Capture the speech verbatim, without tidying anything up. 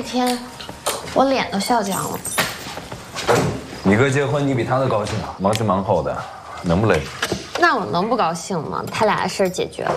天我脸都笑僵了。 你哥结婚，你比他都高兴啊，忙前忙后的，能不累？ 那我能不高兴吗？他俩的事解决了。